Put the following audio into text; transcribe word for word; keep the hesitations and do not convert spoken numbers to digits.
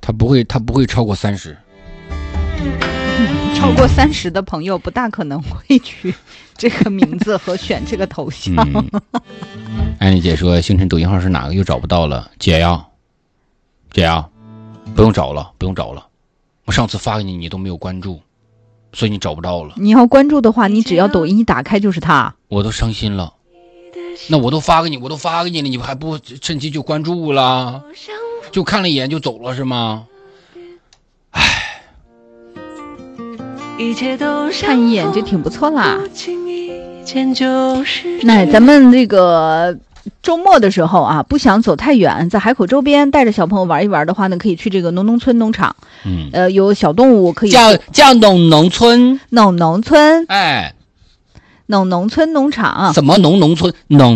他不会，他不会超过三十。 嗯、超过三十的朋友不大可能会取这个名字和选这个头像。 嗯、安妮姐说星辰抖音号是哪个又找不到了？姐呀，姐呀，不用找了，不用找了。我上次发给你，你都没有关注，所以你找不到了。 你要关注的话，你只要抖音一打开就是他。 我都伤心了。那我都发给你，我都发给你了，你还不趁机就关注了？就看了一眼就走了是吗？唉， 看一眼就挺不错啦。那咱们这个周末的时候啊，不想走太远，在海口周边带着小朋友玩一玩的话呢，可以去这个农农村农场。 嗯， 呃，有小动物可以叫叫农农村， 农农村， 哎， 农农村农场， 什么农农村农？